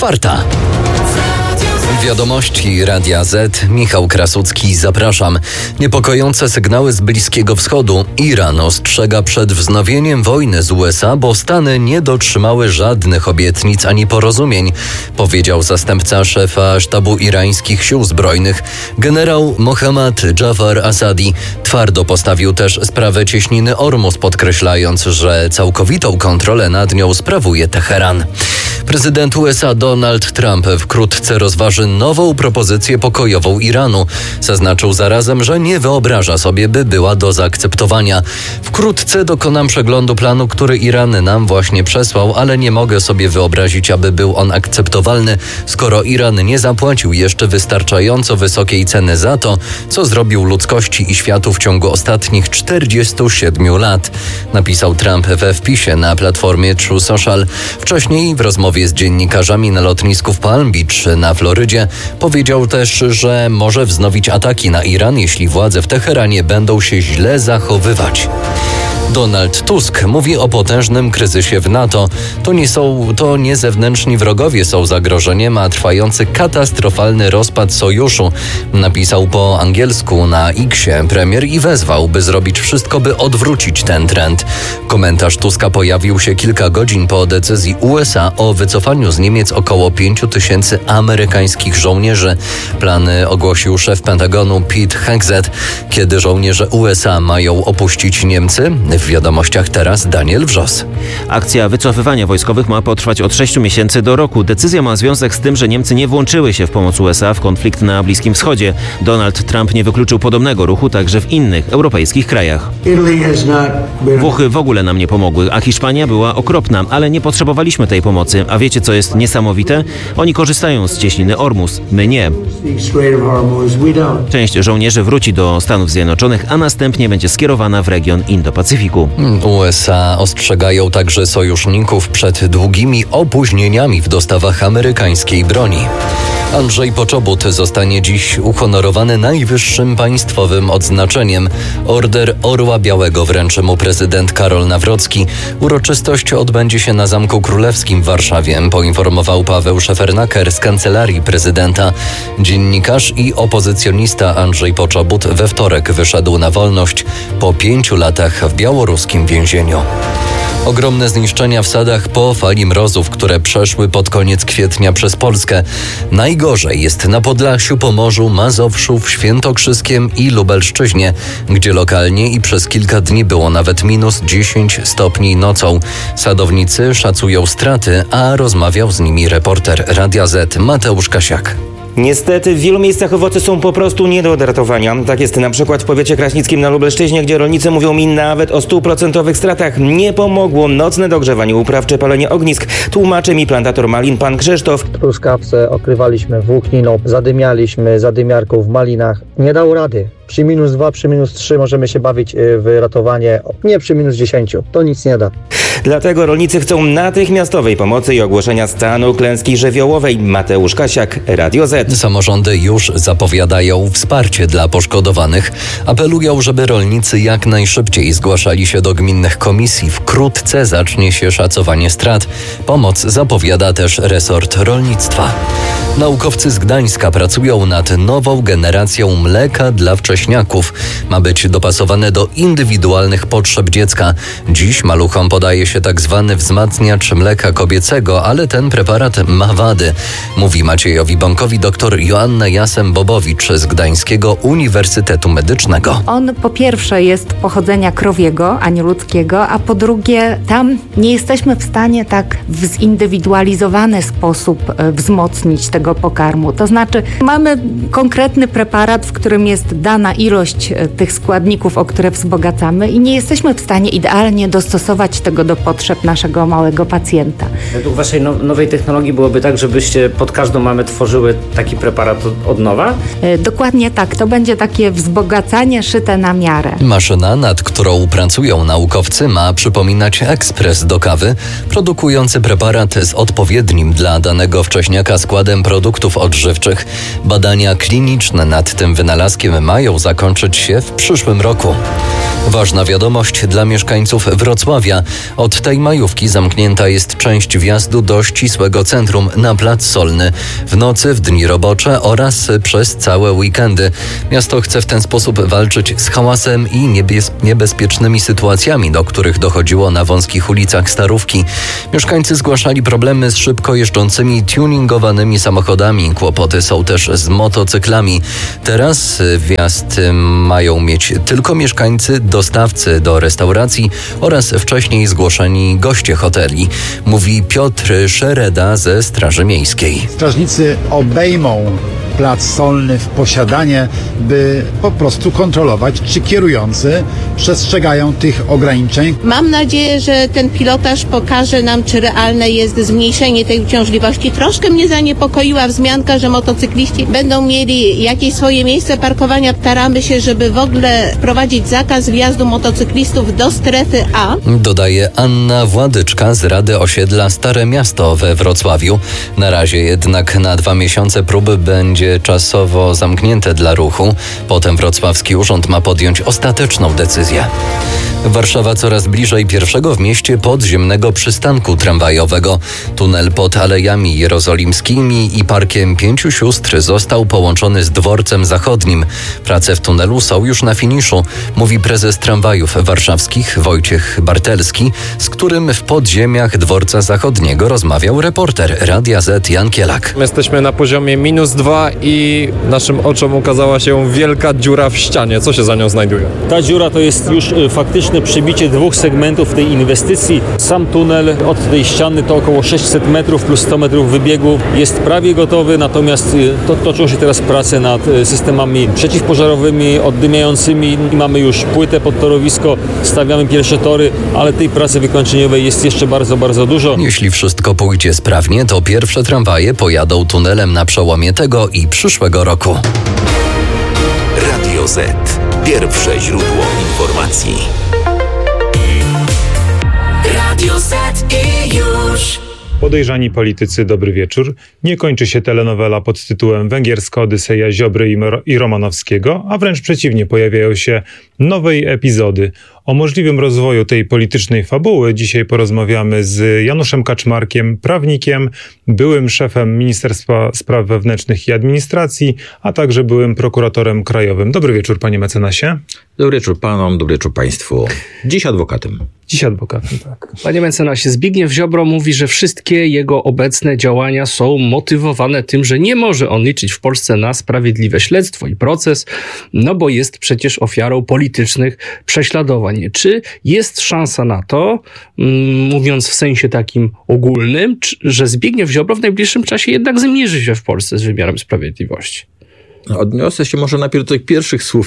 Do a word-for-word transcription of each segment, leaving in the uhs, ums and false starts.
Czwarta. Wiadomości Radia Z. Michał Krasucki, zapraszam. Niepokojące sygnały z Bliskiego Wschodu. Iran ostrzega przed wznowieniem wojny z U S A, bo Stany nie dotrzymały żadnych obietnic ani porozumień, powiedział zastępca szefa sztabu irańskich sił zbrojnych, generał Mohammad Jafar Asadi. Twardo postawił też sprawę cieśniny Ormus, podkreślając, że całkowitą kontrolę nad nią sprawuje Teheran. Prezydent U S A Donald Trump wkrótce rozważy nową propozycję pokojową Iranu. Zaznaczył zarazem, że nie wyobraża sobie, by była do zaakceptowania. Wkrótce dokonam przeglądu planu, który Iran nam właśnie przesłał, ale nie mogę sobie wyobrazić, aby był on akceptowalny, skoro Iran nie zapłacił jeszcze wystarczająco wysokiej ceny za to, co zrobił ludzkości i światu w ciągu ostatnich czterdziestu siedmiu lat, napisał Trump we wpisie na platformie True Social. Wcześniej w rozmowie z dziennikarzami na lotnisku w Palm Beach na Florydzie powiedział też, że może wznowić ataki na Iran, jeśli władze w Teheranie będą się źle zachowywać. Donald Tusk mówi o potężnym kryzysie w NATO. To nie są, to nie zewnętrzni wrogowie są zagrożeniem, a trwający katastrofalny rozpad sojuszu, napisał po angielsku na X-ie premier i wezwał, by zrobić wszystko, by odwrócić ten trend. Komentarz Tuska pojawił się kilka godzin po decyzji U S A o wycofaniu z Niemiec około pięciu tysięcy amerykańskich żołnierzy. Plany ogłosił szef Pentagonu Pete Hegseth. Kiedy żołnierze U S A mają opuścić Niemcy? W wiadomościach teraz Daniel Wrzos. Akcja wycofywania wojskowych ma potrwać od sześciu miesięcy do roku. Decyzja ma związek z tym, że Niemcy nie włączyły się w pomoc U S A w konflikt na Bliskim Wschodzie. Donald Trump nie wykluczył podobnego ruchu także w innych europejskich krajach. Włochy w ogóle nam nie pomogły, a Hiszpania była okropna, ale nie potrzebowaliśmy tej pomocy. A wiecie, co jest niesamowite? Oni korzystają z cieśniny Ormus, my nie. Część żołnierzy wróci do Stanów Zjednoczonych, a następnie będzie skierowana w region Indo-Pacyfiku. U S A ostrzegają także sojuszników przed długimi opóźnieniami w dostawach amerykańskiej broni. Andrzej Poczobut zostanie dziś uhonorowany najwyższym państwowym odznaczeniem. Order Orła Białego wręczy mu prezydent Karol Nawrocki. Uroczystość odbędzie się na Zamku Królewskim w Warszawie, poinformował Paweł Szefernaker z Kancelarii Prezydenta. Dziennikarz i opozycjonista Andrzej Poczobut we wtorek wyszedł na wolność po pięciu latach w białoruskim więzieniu. Ogromne zniszczenia w sadach po fali mrozów, które przeszły pod koniec kwietnia przez Polskę. Najgorzej jest na Podlasiu, Pomorzu, Mazowszu, w Świętokrzyskiem i Lubelszczyźnie, gdzie lokalnie i przez kilka dni było nawet minus dziesięć stopni nocą. Sadownicy szacują straty, a rozmawiał z nimi reporter Radia Z Mateusz Kasiak. Niestety w wielu miejscach owoce są po prostu nie do odratowania. Tak jest na przykład w powiecie kraśnickim na Lubelszczyźnie, gdzie rolnicy mówią mi nawet o stuprocentowych stratach. Nie pomogło nocne dogrzewanie upraw czy palenie ognisk. Tłumaczy mi plantator malin pan Krzysztof. Truskawce okrywaliśmy włókniną, zadymialiśmy zadymiarką w malinach. Nie dało rady. Przy minus dwa, przy minus trzy możemy się bawić w ratowanie, nie przy minus dziesięciu. To nic nie da. Dlatego rolnicy chcą natychmiastowej pomocy i ogłoszenia stanu klęski żywiołowej. Mateusz Kasiak, Radio Z. Samorządy już zapowiadają wsparcie dla poszkodowanych. Apelują, żeby rolnicy jak najszybciej zgłaszali się do gminnych komisji. Wkrótce zacznie się szacowanie strat. Pomoc zapowiada też resort rolnictwa. Naukowcy z Gdańska pracują nad nową generacją mleka dla wcześniaków. Ma być dopasowane do indywidualnych potrzeb dziecka. Dziś maluchom podaje się tak zwany wzmacniacz mleka kobiecego, ale ten preparat ma wady, mówi Maciejowi Bąkowi dr Joanna Jasem-Bobowicz z Gdańskiego Uniwersytetu Medycznego. On po pierwsze jest pochodzenia krowiego, a nie ludzkiego, a po drugie tam nie jesteśmy w stanie tak w zindywidualizowany sposób wzmocnić tego pokarmu. To znaczy mamy konkretny preparat, w którym jest dana ilość tych składników, o które wzbogacamy i nie jesteśmy w stanie idealnie dostosować tego do potrzeb naszego małego pacjenta. Według waszej no, nowej technologii byłoby tak, żebyście pod każdą mamę tworzyły taki preparat od, od nowa? E, dokładnie tak. To będzie takie wzbogacanie szyte na miarę. Maszyna, nad którą pracują naukowcy, ma przypominać ekspres do kawy, produkujący preparat z odpowiednim dla danego wcześniaka składem produktów odżywczych. Badania kliniczne nad tym wynalazkiem mają zakończyć się w przyszłym roku. Ważna wiadomość dla mieszkańców Wrocławia. Od tej majówki zamknięta jest część wjazdu do ścisłego centrum na Plac Solny. W nocy, w dni robocze oraz przez całe weekendy. Miasto chce w ten sposób walczyć z hałasem i niebiez- niebezpiecznymi sytuacjami, do których dochodziło na wąskich ulicach Starówki. Mieszkańcy zgłaszali problemy z szybko jeżdżącymi tuningowanymi samochodami. Kłopoty są też z motocyklami. Teraz wjazd mają mieć tylko mieszkańcy, dostawcy do restauracji oraz wcześniej zgłoszeni goście hoteli, mówi Piotr Szereda ze Straży Miejskiej. Strażnicy obejmą Plac Solny w posiadanie, by po prostu kontrolować, czy kierujący przestrzegają tych ograniczeń. Mam nadzieję, że ten pilotaż pokaże nam, czy realne jest zmniejszenie tej uciążliwości. Troszkę mnie zaniepokoiła wzmianka, że motocykliści będą mieli jakieś swoje miejsce parkowania. Staramy się, żeby w ogóle wprowadzić zakaz wjazdu motocyklistów do strefy A. Dodaje Anna Władyczka z Rady Osiedla Stare Miasto we Wrocławiu. Na razie jednak na dwa miesiące próby będzie czasowo zamknięte dla ruchu. Potem wrocławski urząd ma podjąć ostateczną decyzję. Warszawa coraz bliżej pierwszego w mieście podziemnego przystanku tramwajowego. Tunel pod Alejami Jerozolimskimi i Parkiem Pięciu Sióstr został połączony z dworcem zachodnim. Prace w tunelu są już na finiszu, mówi prezes tramwajów warszawskich Wojciech Bartelski, z którym w podziemiach dworca zachodniego rozmawiał reporter Radia Z Jan Kielak. Jesteśmy na poziomie minus dwa i naszym oczom ukazała się wielka dziura w ścianie. Co się za nią znajduje? Ta dziura to jest już faktyczne przebicie dwóch segmentów tej inwestycji. Sam tunel od tej ściany to około sześćset metrów plus sto metrów wybiegu. Jest prawie gotowy, natomiast to, toczą się teraz prace nad systemami przeciwpożarowymi, oddymiającymi. Mamy już płytę pod torowisko, stawiamy pierwsze tory, ale tej pracy wykończeniowej jest jeszcze bardzo, bardzo dużo. Jeśli wszystko pójdzie sprawnie, to pierwsze tramwaje pojadą tunelem na przełomie tego i przyszłego roku. Radio Z. Pierwsze źródło informacji. Radio Z i już. Podejrzani politycy, dobry wieczór. Nie kończy się telenowela pod tytułem Węgierska Odyseja Ziobry i, Mor- i Romanowskiego, a wręcz przeciwnie, pojawiają się nowe epizody. O możliwym rozwoju tej politycznej fabuły dzisiaj porozmawiamy z Januszem Kaczmarkiem, prawnikiem, byłym szefem Ministerstwa Spraw Wewnętrznych i Administracji, a także byłym prokuratorem krajowym. Dobry wieczór, panie mecenasie. Dobry wieczór panom, dobry wieczór państwu. Dziś adwokatem. Dziś adwokatem, tak. Panie mecenasie, Zbigniew Ziobro mówi, że wszystkie jego obecne działania są motywowane tym, że nie może on liczyć w Polsce na sprawiedliwe śledztwo i proces, no bo jest przecież ofiarą politycznych prześladowań. Czy jest szansa na to, mówiąc w sensie takim ogólnym, że Zbigniew Ziobro w najbliższym czasie jednak zmierzy się w Polsce z wymiarem sprawiedliwości? Odniosę się może najpierw do tych pierwszych słów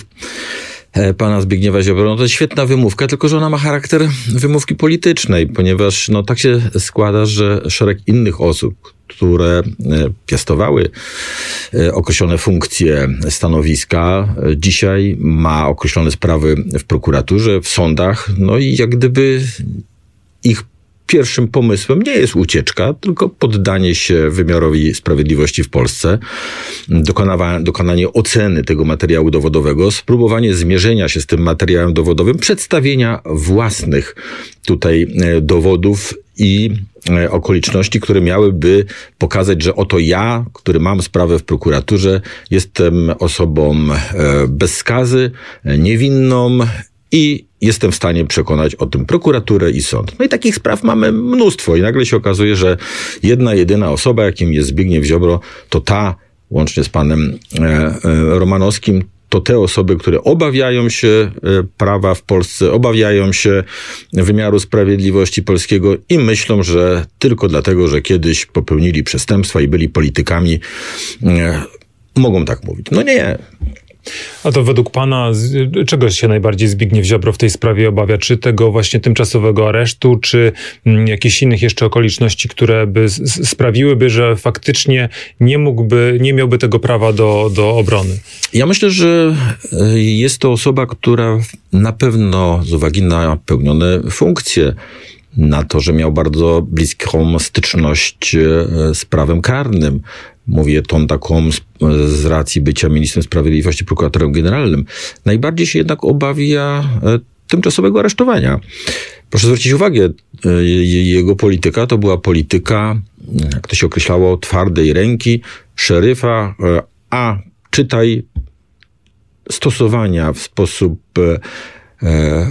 pana Zbigniewa Ziobro. No to jest świetna wymówka, tylko że ona ma charakter wymówki politycznej, ponieważ no tak się składa, że szereg innych osób, które piastowały określone funkcje, stanowiska, dzisiaj ma określone sprawy w prokuraturze, w sądach, no i jak gdyby ich pierwszym pomysłem nie jest ucieczka, tylko poddanie się wymiarowi sprawiedliwości w Polsce, dokonawa- dokonanie oceny tego materiału dowodowego, spróbowanie zmierzenia się z tym materiałem dowodowym, przedstawienia własnych tutaj dowodów i okoliczności, które miałyby pokazać, że oto ja, który mam sprawę w prokuraturze, jestem osobą bez skazy, niewinną i jestem w stanie przekonać o tym prokuraturę i sąd. No i takich spraw mamy mnóstwo i nagle się okazuje, że jedna, jedyna osoba, jakim jest Zbigniew Ziobro, to ta, łącznie z panem e, e, Romanowskim, to te osoby, które obawiają się prawa w Polsce, obawiają się wymiaru sprawiedliwości polskiego i myślą, że tylko dlatego, że kiedyś popełnili przestępstwa i byli politykami, e, mogą tak mówić. No nie. A to według pana, czego się najbardziej Zbigniew Ziobro w tej sprawie obawia? Czy tego właśnie tymczasowego aresztu, czy mm, jakichś innych jeszcze okoliczności, które by s- sprawiłyby, że faktycznie nie mógłby, nie miałby tego prawa do, do obrony? Ja myślę, że jest to osoba, która na pewno z uwagi na pełnione funkcje, na to, że miał bardzo bliską styczność z prawem karnym, mówię tą taką z, z racji bycia ministrem sprawiedliwości, prokuratorem generalnym, najbardziej się jednak obawia tymczasowego aresztowania. Proszę zwrócić uwagę, jego polityka to była polityka, jak to się określało, twardej ręki szeryfa, a czytaj stosowania w sposób e,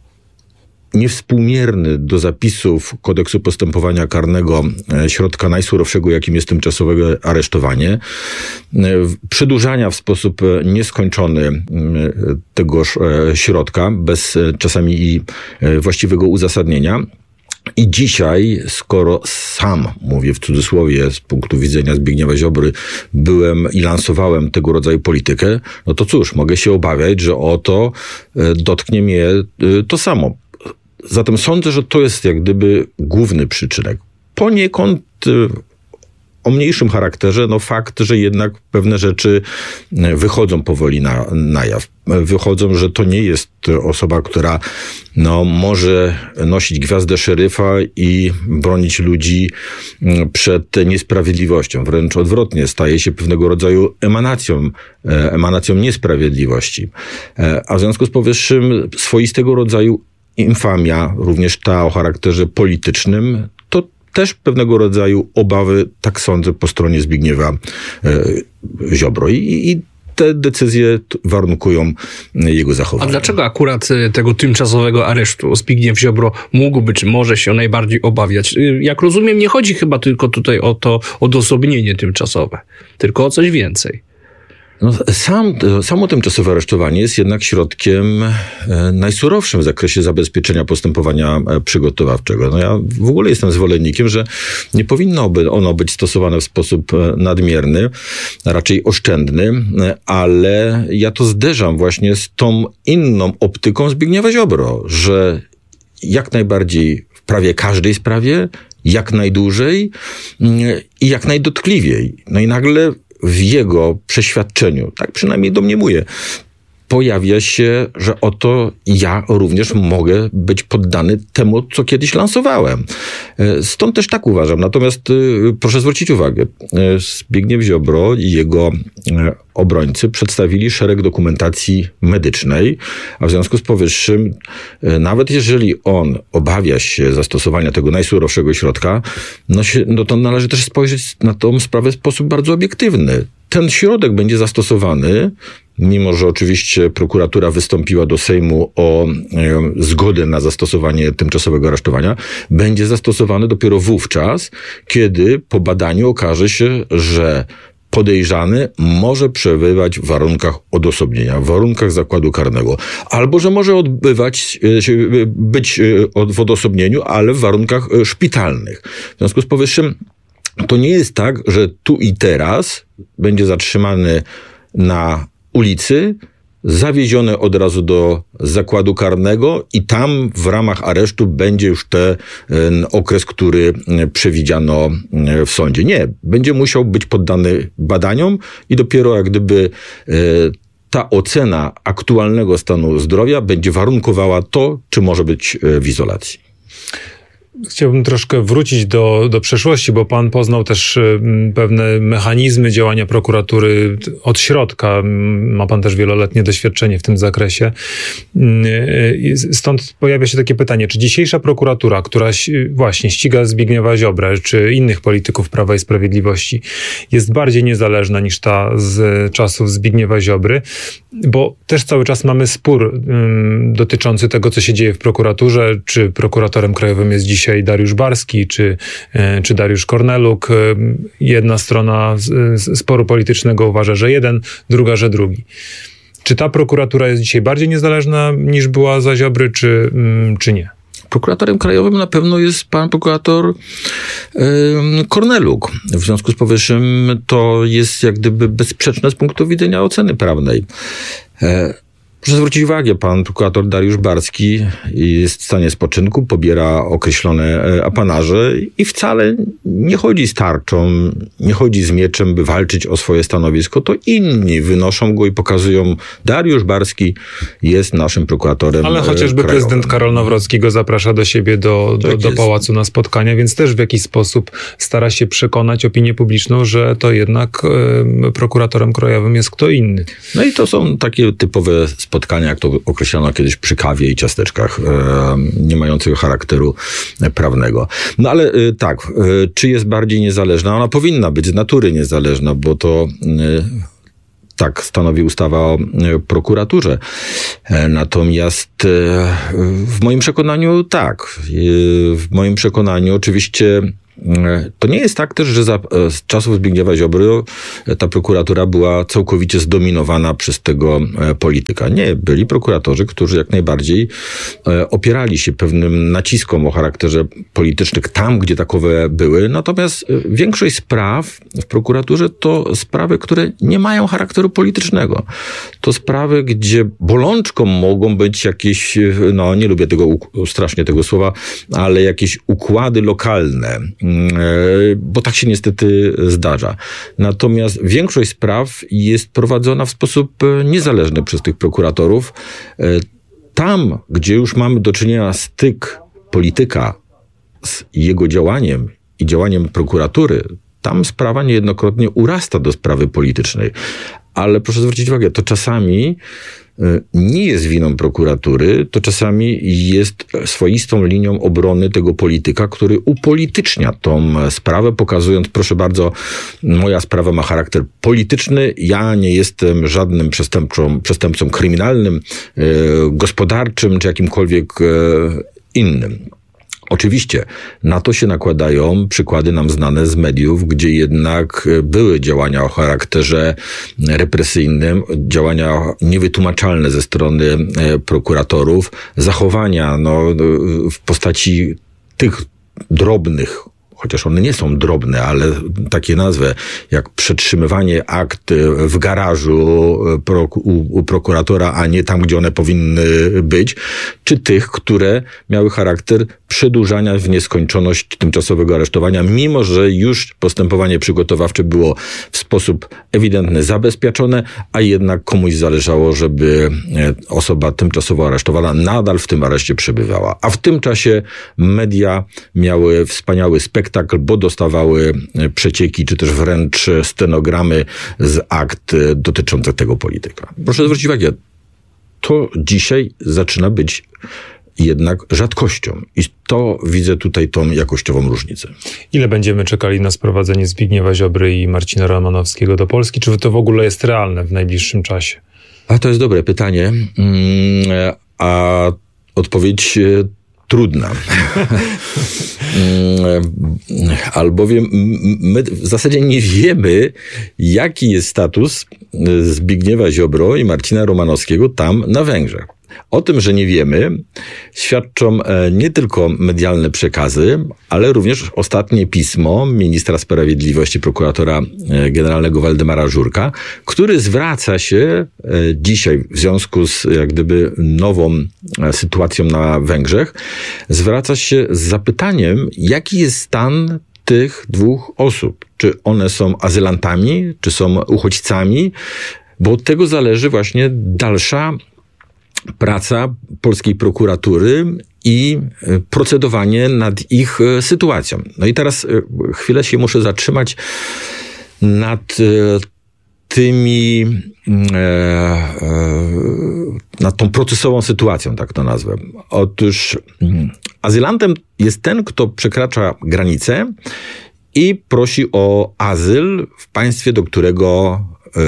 niewspółmierny do zapisów kodeksu postępowania karnego środka najsurowszego, jakim jest tymczasowe aresztowanie, przedłużania w sposób nieskończony tegoż środka, bez czasami i właściwego uzasadnienia. I dzisiaj, skoro sam, mówię w cudzysłowie, z punktu widzenia Zbigniewa Ziobry, byłem i lansowałem tego rodzaju politykę, no to cóż, mogę się obawiać, że oto dotknie mnie to samo. Zatem sądzę, że to jest jak gdyby główny przyczynek. Poniekąd o mniejszym charakterze, no fakt, że jednak pewne rzeczy wychodzą powoli na, na jaw. Wychodzą, że to nie jest osoba, która no, może nosić gwiazdę szeryfa i bronić ludzi przed niesprawiedliwością. Wręcz odwrotnie, staje się pewnego rodzaju emanacją, emanacją niesprawiedliwości. A w związku z powyższym swoistego rodzaju infamia, również ta o charakterze politycznym, to też pewnego rodzaju obawy, tak sądzę, po stronie Zbigniewa e, Ziobro. I, I te decyzje warunkują jego zachowanie. A dlaczego akurat tego tymczasowego aresztu Zbigniew Ziobro mógłby, czy może się najbardziej obawiać? Jak rozumiem, nie chodzi chyba tylko tutaj o to odosobnienie tymczasowe, tylko o coś więcej. No, sam, samo tymczasowe aresztowanie jest jednak środkiem najsurowszym w zakresie zabezpieczenia postępowania przygotowawczego. No ja w ogóle jestem zwolennikiem, że nie powinno ono być stosowane w sposób nadmierny, raczej oszczędny, ale ja to zderzam właśnie z tą inną optyką Zbigniewa Ziobro, że jak najbardziej w prawie każdej sprawie, jak najdłużej i jak najdotkliwiej. No i nagle w jego przeświadczeniu, tak przynajmniej domniemuję, pojawia się, że oto ja również mogę być poddany temu, co kiedyś lansowałem. Stąd też tak uważam. Natomiast proszę zwrócić uwagę, Zbigniew Ziobro i jego obrońcy przedstawili szereg dokumentacji medycznej, a w związku z powyższym, nawet jeżeli on obawia się zastosowania tego najsurowszego środka, no, się, no to należy też spojrzeć na tą sprawę w sposób bardzo obiektywny. Ten środek będzie zastosowany, mimo że oczywiście prokuratura wystąpiła do Sejmu o e, zgodę na zastosowanie tymczasowego aresztowania, będzie zastosowany dopiero wówczas, kiedy po badaniu okaże się, że podejrzany może przebywać w warunkach odosobnienia, w warunkach zakładu karnego, albo że może odbywać, być w odosobnieniu, ale w warunkach szpitalnych. W związku z powyższym to nie jest tak, że tu i teraz będzie zatrzymany na ulicy, zawieziony od razu do zakładu karnego i tam w ramach aresztu będzie już ten okres, który przewidziano w sądzie. Nie, będzie musiał być poddany badaniom i dopiero jak gdyby ta ocena aktualnego stanu zdrowia będzie warunkowała to, czy może być w izolacji. Chciałbym troszkę wrócić do, do przeszłości, bo pan poznał też pewne mechanizmy działania prokuratury od środka. Ma pan też wieloletnie doświadczenie w tym zakresie. Stąd pojawia się takie pytanie, czy dzisiejsza prokuratura, która właśnie ściga Zbigniewa Ziobrę, czy innych polityków Prawa i Sprawiedliwości, jest bardziej niezależna niż ta z czasów Zbigniewa Ziobry? Bo też cały czas mamy spór um, dotyczący tego, co się dzieje w prokuraturze, czy prokuratorem krajowym jest dzisiaj Dariusz Barski, czy, czy Dariusz Korneluk. Jedna strona sporu politycznego uważa, że jeden, druga, że drugi. Czy ta prokuratura jest dzisiaj bardziej niezależna niż była za Ziobry, czy, czy nie? Prokuratorem krajowym na pewno jest pan prokurator yy, Korneluk. W związku z powyższym to jest jak gdyby bezsprzeczne z punktu widzenia oceny prawnej. Yy. Proszę zwrócić uwagę, pan prokurator Dariusz Barski jest w stanie spoczynku, pobiera określone apanaże i wcale nie chodzi z tarczą, nie chodzi z mieczem, by walczyć o swoje stanowisko. To inni wynoszą go i pokazują, Dariusz Barski jest naszym prokuratorem Ale chociażby krajowym. Prezydent Karol Nawrocki go zaprasza do siebie do, do, do pałacu na spotkania, więc też w jakiś sposób stara się przekonać opinię publiczną, że to jednak e, prokuratorem krajowym jest kto inny. No i to są takie typowe spotkania spotkania, jak to określano kiedyś, przy kawie i ciasteczkach, nie mającego charakteru prawnego. No ale tak, czy jest bardziej niezależna? Ona powinna być z natury niezależna, bo to tak stanowi ustawa o prokuraturze. Natomiast w moim przekonaniu tak. W moim przekonaniu oczywiście to nie jest tak też, że za z czasów Zbigniewa Ziobry ta prokuratura była całkowicie zdominowana przez tego polityka. Nie, byli prokuratorzy, którzy jak najbardziej opierali się pewnym naciskom o charakterze politycznym tam, gdzie takowe były. Natomiast większość spraw w prokuraturze to sprawy, które nie mają charakteru politycznego. To sprawy, gdzie bolączką mogą być jakieś, no nie lubię tego strasznie tego słowa, ale jakieś układy lokalne, bo tak się niestety zdarza. Natomiast większość spraw jest prowadzona w sposób niezależny przez tych prokuratorów. Tam, gdzie już mamy do czynienia styk polityka z jego działaniem i działaniem prokuratury, tam sprawa niejednokrotnie urasta do sprawy politycznej. Ale proszę zwrócić uwagę, to czasami nie jest winą prokuratury, to czasami jest swoistą linią obrony tego polityka, który upolitycznia tą sprawę, pokazując, proszę bardzo, moja sprawa ma charakter polityczny, ja nie jestem żadnym przestępcą, przestępcą kryminalnym, e, gospodarczym czy jakimkolwiek e, innym. Oczywiście na to się nakładają przykłady nam znane z mediów, gdzie jednak były działania o charakterze represyjnym, działania niewytłumaczalne ze strony prokuratorów, zachowania no, w postaci tych drobnych, chociaż one nie są drobne, ale takie nazwy, jak przetrzymywanie akt w garażu u prokuratora, a nie tam, gdzie one powinny być, czy tych, które miały charakter przedłużania w nieskończoność tymczasowego aresztowania, mimo że już postępowanie przygotowawcze było w sposób ewidentny zabezpieczone, a jednak komuś zależało, żeby osoba tymczasowo aresztowana nadal w tym areszcie przebywała. A w tym czasie media miały wspaniały spektakl, bo dostawały przecieki, czy też wręcz stenogramy z akt dotyczących tego polityka. Proszę zwrócić uwagę, to dzisiaj zaczyna być jednak rzadkością. I to widzę tutaj tą jakościową różnicę. Ile będziemy czekali na sprowadzenie Zbigniewa Ziobry i Marcina Romanowskiego do Polski? Czy to w ogóle jest realne w najbliższym czasie? A to jest dobre pytanie. A odpowiedź trudna. Albowiem my w zasadzie nie wiemy, jaki jest status Zbigniewa Ziobro i Marcina Romanowskiego tam na Węgrzech. O tym, że nie wiemy, świadczą nie tylko medialne przekazy, ale również ostatnie pismo ministra sprawiedliwości, prokuratora generalnego Waldemara Żurka, który zwraca się dzisiaj w związku z jak gdyby nową sytuacją na Węgrzech, zwraca się z zapytaniem, jaki jest stan tych dwóch osób. Czy one są azylantami, czy są uchodźcami, bo od tego zależy właśnie dalsza praca polskiej prokuratury i procedowanie nad ich sytuacją. No i teraz chwilę się muszę zatrzymać nad tymi, nad tą procesową sytuacją, tak to nazwę. Otóż azylantem jest ten, kto przekracza granicę i prosi o azyl w państwie, do którego,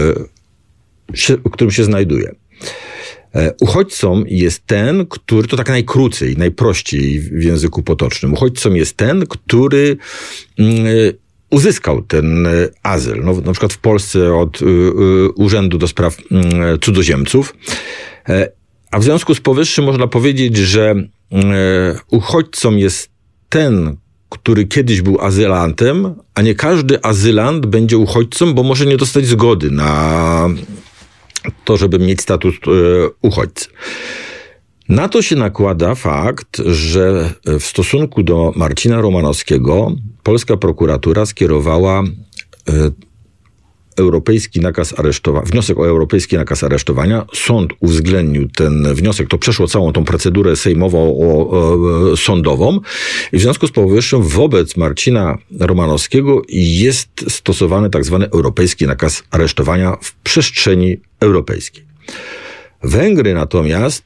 w którym się znajduje. Uchodźcą jest ten, który, to tak najkrócej, najprościej w języku potocznym, uchodźcą jest ten, który uzyskał ten azyl. No, na przykład w Polsce od Urzędu do Spraw Cudzoziemców. A w związku z powyższym można powiedzieć, że uchodźcą jest ten, który kiedyś był azylantem, a nie każdy azylant będzie uchodźcą, bo może nie dostać zgody na to, żeby mieć status uchodźcy. Na to się nakłada fakt, że w stosunku do Marcina Romanowskiego polska prokuratura skierowała europejski nakaz aresztowania, wniosek o europejski nakaz aresztowania. Sąd uwzględnił ten wniosek, to przeszło całą tą procedurę sejmową, o, o, sądową i w związku z powyższym wobec Marcina Romanowskiego jest stosowany tak zwany europejski nakaz aresztowania w przestrzeni europejskiej. Węgry natomiast,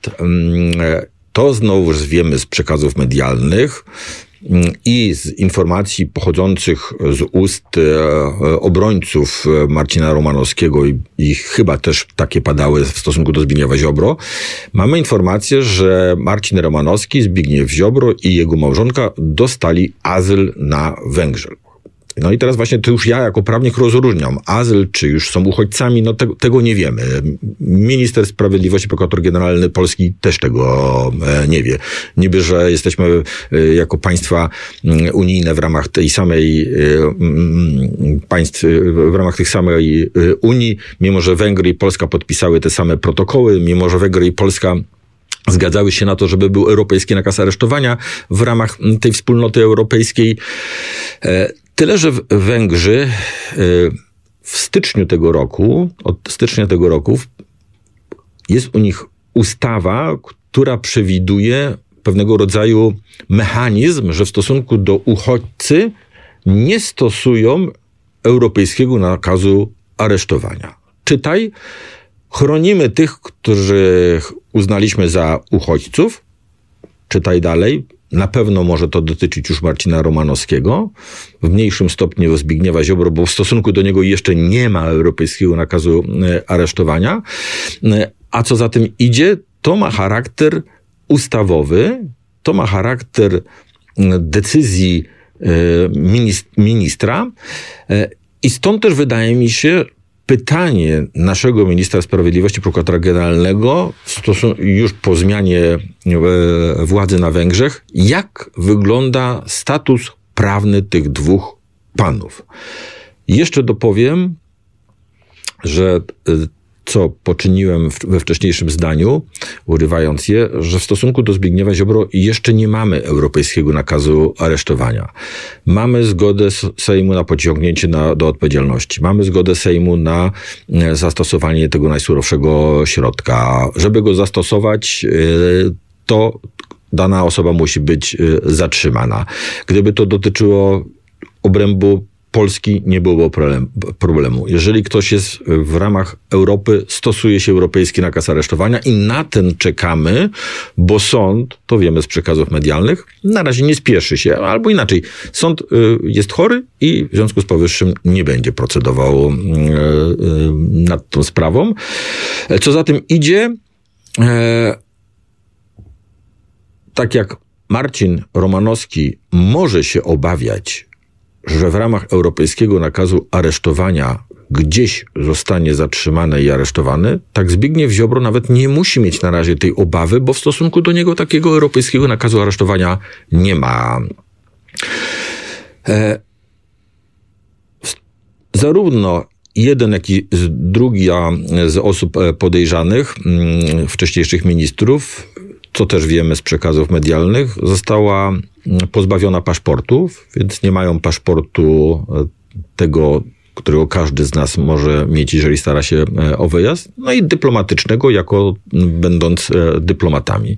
to znowuż wiemy z przekazów medialnych i z informacji pochodzących z ust obrońców Marcina Romanowskiego i, i chyba też takie padały w stosunku do Zbigniewa Ziobro, mamy informację, że Marcin Romanowski, Zbigniew Ziobro i jego małżonka dostali azyl na Węgrzech. No i teraz właśnie to już ja jako prawnik rozróżniam. Azyl, czy już są uchodźcami, no te, tego nie wiemy. Minister Sprawiedliwości, prokurator generalny Polski też tego nie wie. Niby, że jesteśmy jako państwa unijne w ramach tej samej państw, w ramach tych samej Unii, mimo że Węgry i Polska podpisały te same protokoły, mimo że Węgry i Polska zgadzały się na to, żeby był europejski nakaz aresztowania w ramach tej wspólnoty europejskiej. Tyle, że Węgrzy w styczniu tego roku, od stycznia tego roku jest u nich ustawa, która przewiduje pewnego rodzaju mechanizm, że w stosunku do uchodźcy nie stosują europejskiego nakazu aresztowania. Czytaj, chronimy tych, których uznaliśmy za uchodźców. Czytaj dalej. Na pewno może to dotyczyć już Marcina Romanowskiego, w mniejszym stopniu Zbigniewa Ziobro, bo w stosunku do niego jeszcze nie ma europejskiego nakazu aresztowania. A co za tym idzie, to ma charakter ustawowy, to ma charakter decyzji ministra i stąd też wydaje mi się, pytanie naszego ministra sprawiedliwości, prokuratora generalnego, już po zmianie władzy na Węgrzech, jak wygląda status prawny tych dwóch panów. Jeszcze dopowiem, że co poczyniłem we wcześniejszym zdaniu, urywając je, że w stosunku do Zbigniewa Ziobro jeszcze nie mamy europejskiego nakazu aresztowania. Mamy zgodę Sejmu na pociągnięcie na, do odpowiedzialności. Mamy zgodę Sejmu na zastosowanie tego najsurowszego środka. Żeby go zastosować, to dana osoba musi być zatrzymana. Gdyby to dotyczyło obrębu Polski, nie byłoby problemu. Jeżeli ktoś jest w ramach Europy, stosuje się europejski nakaz aresztowania i na ten czekamy, bo sąd, to wiemy z przekazów medialnych, na razie nie spieszy się, albo inaczej, sąd jest chory i w związku z powyższym nie będzie procedował nad tą sprawą. Co za tym idzie, tak jak Marcin Romanowski może się obawiać, że w ramach europejskiego nakazu aresztowania gdzieś zostanie zatrzymany i aresztowany, tak Zbigniew Ziobro nawet nie musi mieć na razie tej obawy, bo w stosunku do niego takiego europejskiego nakazu aresztowania nie ma. E, zarówno jeden, jak i druga z osób podejrzanych, wcześniejszych ministrów, co też wiemy z przekazów medialnych, została pozbawiona paszportów, więc nie mają paszportu tego, którego każdy z nas może mieć, jeżeli stara się o wyjazd, no i dyplomatycznego, jako będąc dyplomatami.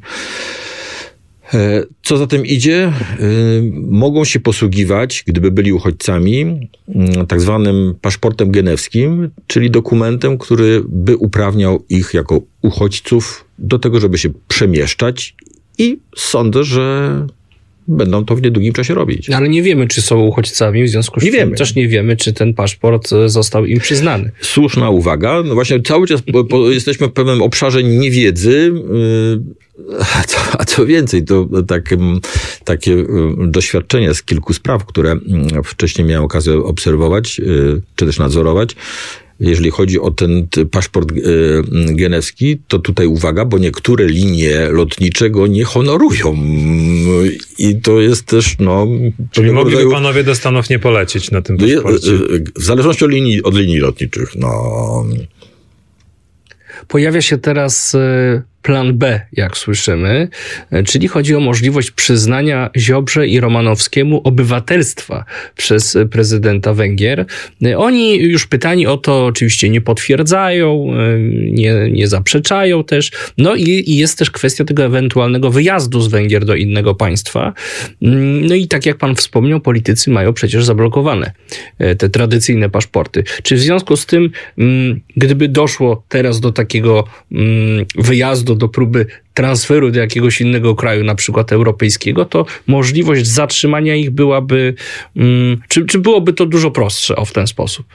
Co za tym idzie, mogą się posługiwać, gdyby byli uchodźcami, tak zwanym paszportem genewskim, czyli dokumentem, który by uprawniał ich jako uchodźców do tego, żeby się przemieszczać i sądzę, że będą to w niedługim czasie robić. Ale nie wiemy, czy są uchodźcami, w związku z nie tym wiemy. też nie wiemy, czy ten paszport został im przyznany. Słuszna uwaga. No właśnie cały czas po, po, jesteśmy w pewnym obszarze niewiedzy, yy, a, co, a co więcej, to takie, takie doświadczenie z kilku spraw, które wcześniej miałem okazję obserwować, yy, czy też nadzorować. Jeżeli chodzi o ten paszport e, genewski, to tutaj uwaga, bo niektóre linie lotnicze go nie honorują. I to jest też, no... Czyli mogliby rodzaju... panowie do Stanów nie polecieć na tym paszporcie? W zależności od linii, od linii lotniczych, no... Pojawia się teraz plan B, jak słyszymy, czyli chodzi o możliwość przyznania Ziobrze i Romanowskiemu obywatelstwa przez prezydenta Węgier. Oni już pytani o to oczywiście nie potwierdzają, nie, nie zaprzeczają też. No i, i jest też kwestia tego ewentualnego wyjazdu z Węgier do innego państwa. No i tak jak pan wspomniał, politycy mają przecież zablokowane te tradycyjne paszporty. Czy w związku z tym, gdyby doszło teraz do takiego wyjazdu, do próby transferu do jakiegoś innego kraju, na przykład europejskiego, to możliwość zatrzymania ich byłaby, czy, czy byłoby to dużo prostsze o w ten sposób?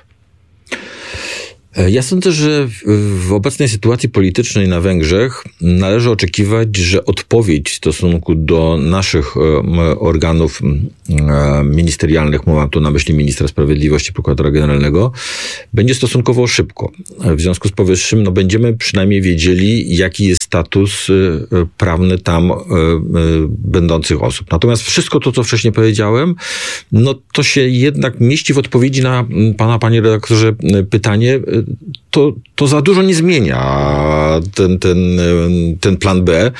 Ja sądzę, że w obecnej sytuacji politycznej na Węgrzech należy oczekiwać, że odpowiedź w stosunku do naszych organów ministerialnych, mam tu na myśli ministra sprawiedliwości, prokuratora generalnego, będzie stosunkowo szybko. W związku z powyższym no, będziemy przynajmniej wiedzieli, jaki jest status prawny tam będących osób. Natomiast wszystko to, co wcześniej powiedziałem, no to się jednak mieści w odpowiedzi na pana, panie redaktorze, pytanie. To, to za dużo nie zmienia ten, ten, ten plan B.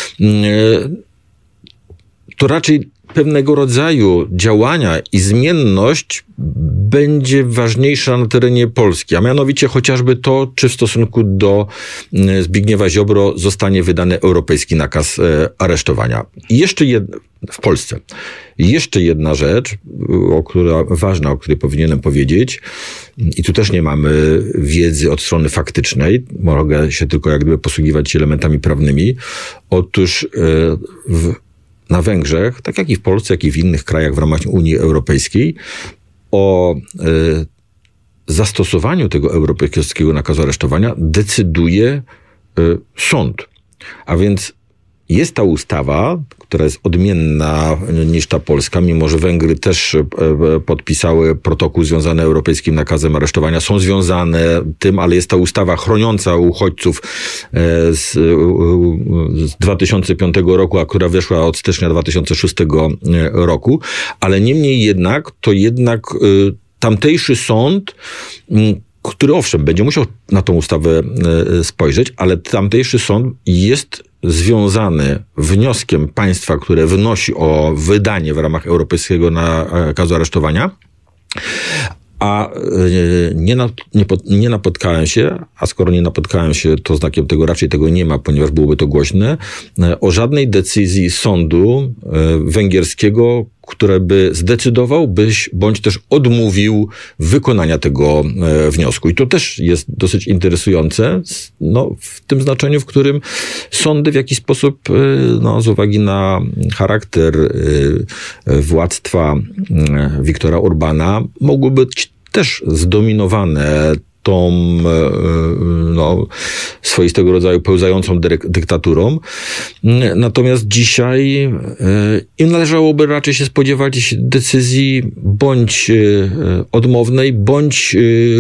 To raczej pewnego rodzaju działania i zmienność będzie ważniejsza na terenie Polski, a mianowicie chociażby to, czy w stosunku do Zbigniewa Ziobro zostanie wydany europejski nakaz aresztowania. I jeszcze jedna, w Polsce. I jeszcze jedna rzecz, o która, ważna, o której powinienem powiedzieć, i tu też nie mamy wiedzy od strony faktycznej, mogę się tylko jak gdyby posługiwać się elementami prawnymi. Otóż w na Węgrzech, tak jak i w Polsce, jak i w innych krajach w ramach Unii Europejskiej, o y, zastosowaniu tego europejskiego nakazu aresztowania decyduje y, sąd. A więc jest ta ustawa, która jest odmienna niż ta polska, mimo że Węgry też podpisały protokół związany europejskim nakazem aresztowania. Są związane tym, ale jest ta ustawa chroniąca uchodźców z, z dwa tysiące piątego roku, a która weszła od stycznia dwa tysiące szóstego roku. Ale niemniej jednak, to jednak tamtejszy sąd, który owszem, będzie musiał na tą ustawę spojrzeć, ale tamtejszy sąd jest związany wnioskiem państwa, które wnosi o wydanie w ramach europejskiego nakazu aresztowania, a nie, na, nie, nie napotkałem się, a skoro nie napotkałem się, to znakiem tego raczej tego nie ma, ponieważ byłoby to głośne, o żadnej decyzji sądu węgierskiego, który by zdecydował, byś, bądź też odmówił wykonania tego e, wniosku. I to też jest dosyć interesujące, no, w tym znaczeniu, w którym sądy w jakiś sposób, e, no, z uwagi na charakter e, władztwa e, Viktora Orbana, mogły być też zdominowane tą no, swoistego rodzaju pełzającą dyktaturą. Natomiast dzisiaj im należałoby raczej się spodziewać decyzji bądź odmownej, bądź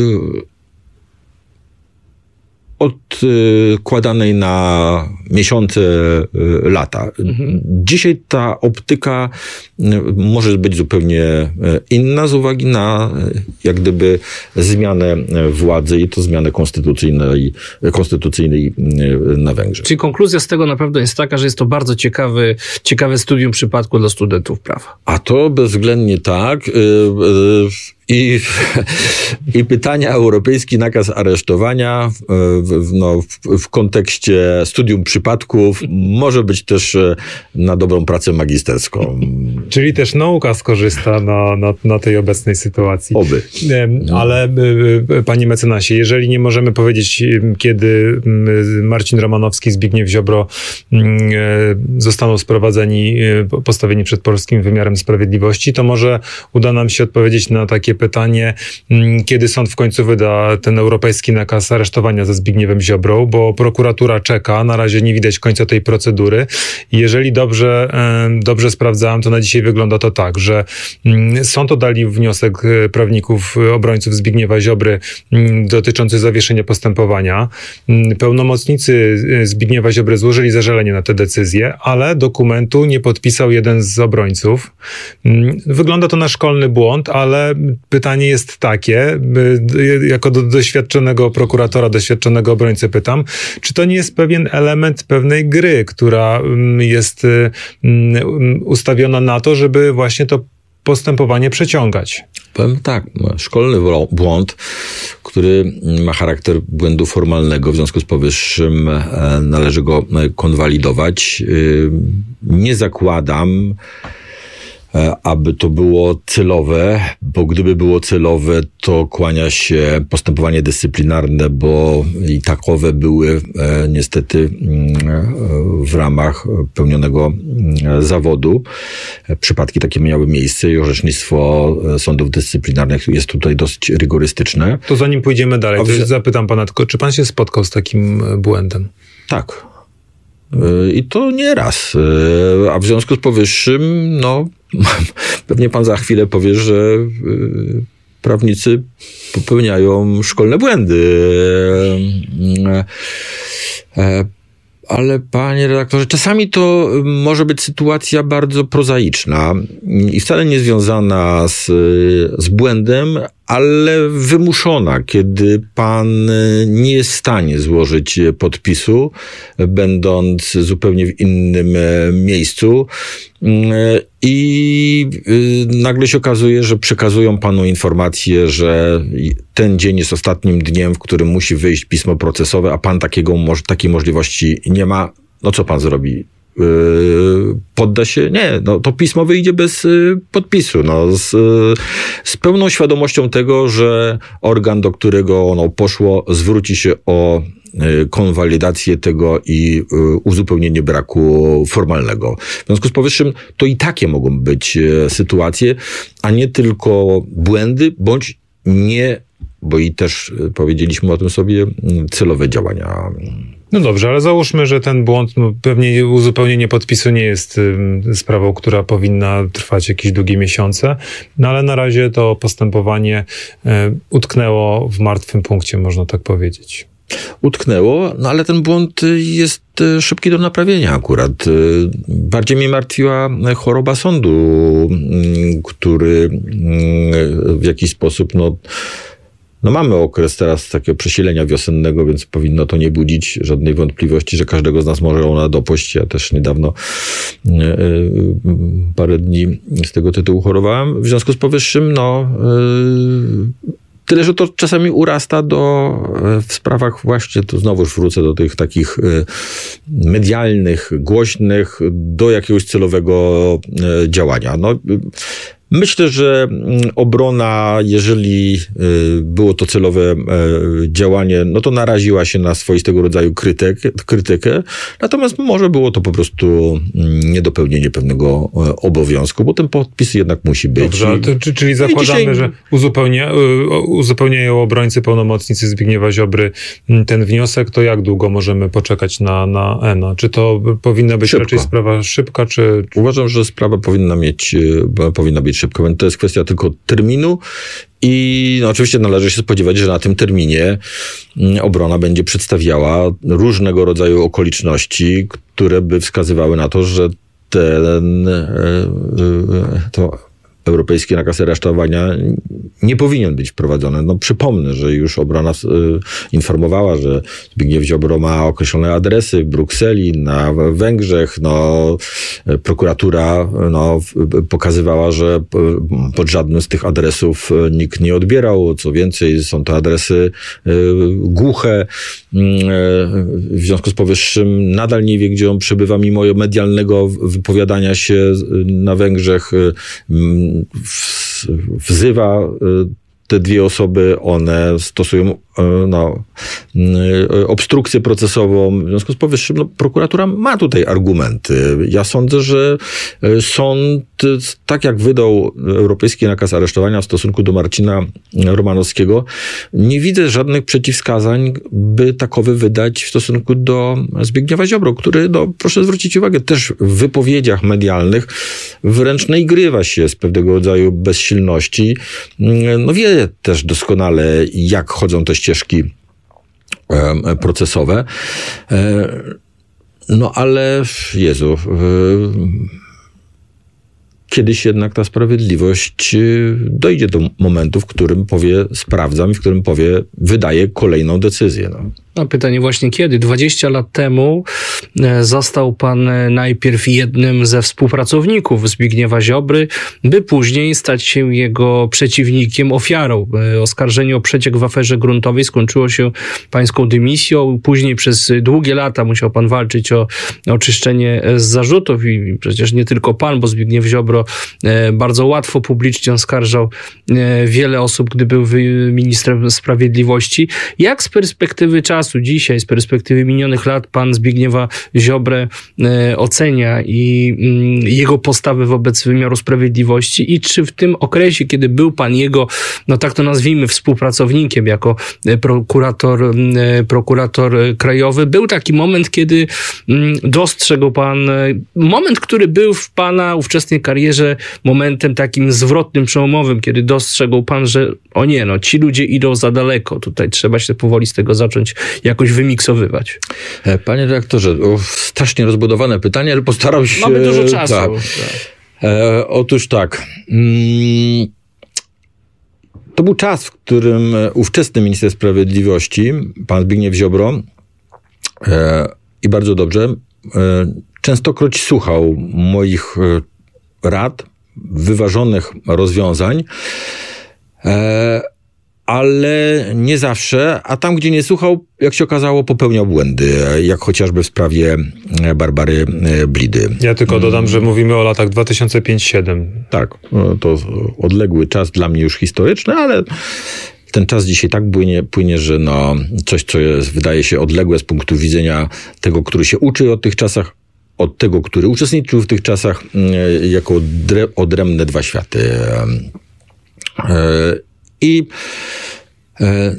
odkładanej na miesiące, lata. Mhm. Dzisiaj ta optyka może być zupełnie inna z uwagi na jak gdyby zmianę władzy i to zmianę konstytucyjnej, konstytucyjnej na Węgrzech. Czyli konkluzja z tego na pewno jest taka, że jest to bardzo ciekawy, ciekawe studium przypadku dla studentów prawa. A to bezwzględnie tak. I, i pytania europejski nakaz aresztowania w, no, w, w kontekście studium przypadków może być też na dobrą pracę magisterską. Czyli też nauka skorzysta na, na, na tej obecnej sytuacji. Oby. Ale panie mecenasie, jeżeli nie możemy powiedzieć, kiedy Marcin Romanowski, Zbigniew Ziobro zostaną sprowadzeni, postawieni przed polskim wymiarem sprawiedliwości, to może uda nam się odpowiedzieć na takie pytanie, kiedy sąd w końcu wyda ten europejski nakaz aresztowania ze Zbigniewem Ziobrą, bo prokuratura czeka, na razie nie widać końca tej procedury. I jeżeli dobrze, dobrze sprawdzałem, to na dzisiaj wygląda to tak, że sąd oddalił wniosek prawników, obrońców Zbigniewa Ziobry dotyczący zawieszenia postępowania. Pełnomocnicy Zbigniewa Ziobry złożyli zażalenie na tę decyzję, ale dokumentu nie podpisał jeden z obrońców. Wygląda to na szkolny błąd, ale pytanie jest takie, jako do doświadczonego prokuratora, doświadczonego obrońcy pytam, czy to nie jest pewien element pewnej gry, która jest ustawiona na to, żeby właśnie to postępowanie przeciągać? Powiem tak, szkolny błąd, który ma charakter błędu formalnego, w związku z powyższym należy go konwalidować. Nie zakładam, aby to było celowe, bo gdyby było celowe, to kłania się postępowanie dyscyplinarne, bo i takowe były e, niestety e, w ramach pełnionego e, zawodu. E, przypadki takie miały miejsce i orzecznictwo sądów dyscyplinarnych jest tutaj dosyć rygorystyczne. To zanim pójdziemy dalej, to zapytam pana tylko, czy pan się spotkał z takim błędem? Tak. E, I to nie raz. E, a w związku z powyższym, no, pewnie pan za chwilę powie, że y, prawnicy popełniają szkolne błędy. E, e, ale panie redaktorze, czasami to może być sytuacja bardzo prozaiczna i wcale nie związana z, z błędem, ale wymuszona, kiedy pan nie jest w stanie złożyć podpisu, będąc zupełnie w innym miejscu i nagle się okazuje, że przekazują panu informację, że ten dzień jest ostatnim dniem, w którym musi wyjść pismo procesowe, a pan takiego, takiej możliwości nie ma. No co pan zrobi? Podda się? Nie, no to pismo wyjdzie bez podpisu. No, z, z pełną świadomością tego, że organ, do którego ono poszło, zwróci się o konwalidację tego i uzupełnienie braku formalnego. W związku z powyższym to i takie mogą być sytuacje, a nie tylko błędy, bądź nie, bo i też powiedzieliśmy o tym sobie, celowe działania. No dobrze, ale załóżmy, że ten błąd, no pewnie uzupełnienie podpisu nie jest y, sprawą, która powinna trwać jakieś długie miesiące, no ale na razie to postępowanie y, utknęło w martwym punkcie, można tak powiedzieć. Utknęło, no ale ten błąd jest szybki do naprawienia akurat. Bardziej mnie martwiła choroba sądu, który w jakiś sposób, no, No mamy okres teraz takiego przesilenia wiosennego, więc powinno to nie budzić żadnej wątpliwości, że każdego z nas może ona dopaść. Ja też niedawno yy, parę dni z tego tytułu chorowałem. W związku z powyższym, no yy, tyle, że to czasami urasta do, w sprawach właśnie, tu znowuż wrócę do tych takich medialnych, głośnych, do jakiegoś celowego działania. No, myślę, że obrona, jeżeli było to celowe działanie, no to naraziła się na swoistego rodzaju krytyk, krytykę, natomiast może było to po prostu niedopełnienie pewnego obowiązku, bo ten podpis jednak musi być. Dobrze, to, czyli zakładamy, dzisiaj... że uzupełnia, uzupełniają obrońcy pełnomocnicy Zbigniewa Ziobry ten wniosek, to jak długo możemy poczekać na, na E N A? Czy to powinna być szybko. Raczej sprawa szybka, czy... Uważam, że sprawa powinna mieć, powinna być szybko. To jest kwestia tylko terminu i no, oczywiście należy się spodziewać, że na tym terminie obrona będzie przedstawiała różnego rodzaju okoliczności, które by wskazywały na to, że ten to europejski nakaz aresztowania nie powinien być wprowadzony. No przypomnę, że już obrona y, informowała, że Zbigniew Ziobro ma określone adresy w Brukseli, na Węgrzech. No, prokuratura no, pokazywała, że pod żadnym z tych adresów nikt nie odbierał. Co więcej, są to adresy y, głuche. Y, w związku z powyższym nadal nie wie, gdzie on przebywa, mimo medialnego wypowiadania się na Węgrzech. Y, wzywa te dwie osoby, one stosują no, obstrukcję procesową. W związku z powyższym no, prokuratura ma tutaj argumenty. Ja sądzę, że sąd, tak jak wydał europejski nakaz aresztowania w stosunku do Marcina Romanowskiego, nie widzę żadnych przeciwwskazań, by takowy wydać w stosunku do Zbigniewa Ziobro, który, no, proszę zwrócić uwagę, też w wypowiedziach medialnych wręcz naigrywa się z pewnego rodzaju bezsilności. No wie też doskonale, jak chodzą te ścieżki procesowe. No ale Jezu, kiedyś jednak ta sprawiedliwość dojdzie do momentu, w którym powie sprawdzam i w którym powie wydaje kolejną decyzję. No. No pytanie właśnie kiedy? dwadzieścia lat temu został pan najpierw jednym ze współpracowników Zbigniewa Ziobry, by później stać się jego przeciwnikiem, ofiarą. Oskarżenie o przeciek w aferze gruntowej skończyło się pańską dymisją. Później przez długie lata musiał pan walczyć o oczyszczenie z zarzutów i przecież nie tylko pan, bo Zbigniew Ziobro bardzo łatwo publicznie oskarżał wiele osób, gdy był ministrem sprawiedliwości. Jak z perspektywy czasu dzisiaj, z perspektywy minionych lat pan Zbigniewa Ziobrę e, ocenia i mm, jego postawę wobec wymiaru sprawiedliwości i czy w tym okresie, kiedy był pan jego, no tak to nazwijmy, współpracownikiem jako prokurator, e, prokurator krajowy, był taki moment, kiedy mm, dostrzegł pan, e, moment, który był w pana ówczesnej karierze momentem takim zwrotnym, przełomowym, kiedy dostrzegł pan, że o nie, no ci ludzie idą za daleko, tutaj trzeba się powoli z tego zacząć jakoś wymiksowywać. Panie redaktorze, o, strasznie rozbudowane pytanie, ale postaram się... Mamy dużo czasu. Tak. E, otóż tak. Mm, to był czas, w którym ówczesny minister sprawiedliwości, pan Zbigniew Ziobro, e, i bardzo dobrze, e, częstokroć słuchał moich rad, wyważonych rozwiązań, e, ale nie zawsze, a tam, gdzie nie słuchał, jak się okazało, popełniał błędy, jak chociażby w sprawie Barbary Blidy. Ja tylko dodam, że mówimy o latach dwa tysiące piąty siódmy. Tak, to odległy czas, dla mnie już historyczny, ale ten czas dzisiaj tak płynie, płynie że no, coś, co jest, wydaje się odległe z punktu widzenia tego, który się uczy o tych czasach, od tego, który uczestniczył w tych czasach, jako odrębne dwa światy. I e,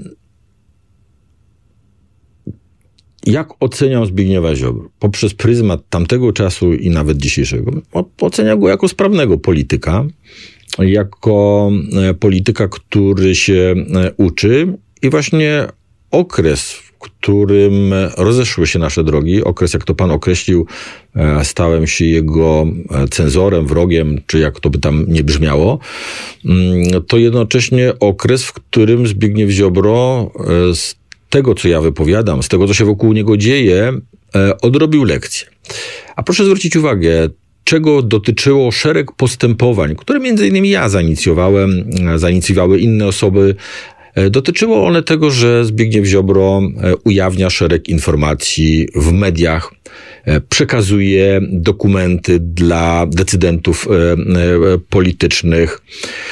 jak oceniam Zbigniewa Ziobro? Poprzez pryzmat tamtego czasu i nawet dzisiejszego. Oceniam go jako sprawnego polityka, jako polityka, który się uczy i właśnie okres, w którym rozeszły się nasze drogi, okres, jak to pan określił, stałem się jego cenzorem, wrogiem, czy jak to by tam nie brzmiało, to jednocześnie okres, w którym Zbigniew Ziobro z tego, co ja wypowiadam, z tego, co się wokół niego dzieje, odrobił lekcję. A proszę zwrócić uwagę, czego dotyczyło szereg postępowań, które między innymi ja zainicjowałem, zainicjowały inne osoby. Dotyczyło one tego, że Zbigniew Ziobro ujawnia szereg informacji w mediach, przekazuje dokumenty dla decydentów politycznych,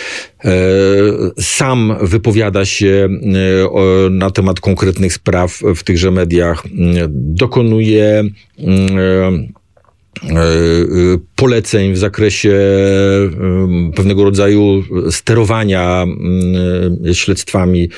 sam wypowiada się na temat konkretnych spraw w tychże mediach, dokonuje poleceń w zakresie pewnego rodzaju sterowania śledztwami.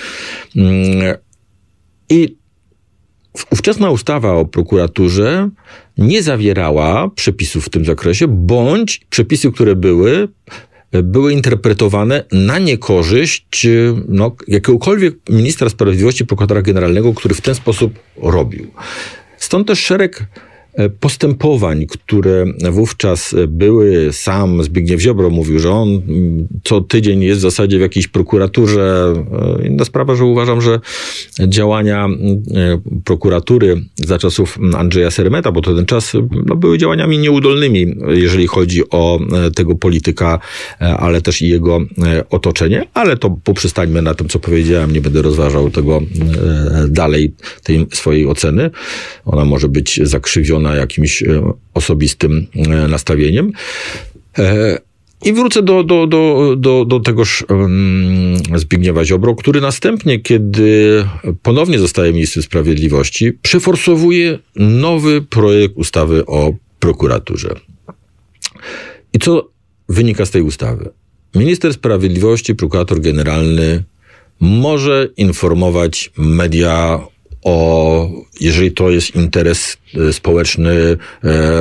I ówczesna ustawa o prokuraturze nie zawierała przepisów w tym zakresie, bądź przepisy, które były, były interpretowane na niekorzyść no, jakiegokolwiek ministra sprawiedliwości, prokuratora generalnego, który w ten sposób robił. Stąd też szereg postępowań, które wówczas były, sam Zbigniew Ziobro mówił, że on co tydzień jest w zasadzie w jakiejś prokuraturze. Inna sprawa, że uważam, że działania prokuratury za czasów Andrzeja Seremeta, bo to ten czas no, były działaniami nieudolnymi, jeżeli chodzi o tego polityka, ale też i jego otoczenie, ale to poprzestańmy na tym, co powiedziałem, nie będę rozważał tego dalej, tej swojej oceny. Ona może być zakrzywiona na jakimś osobistym nastawieniem. I wrócę do, do, do, do, do tegoż Zbigniewa Ziobro, który następnie, kiedy ponownie zostaje ministrem sprawiedliwości, przeforsowuje nowy projekt ustawy o prokuraturze. I co wynika z tej ustawy? Minister sprawiedliwości, prokurator generalny może informować media o, jeżeli to jest interes społeczny,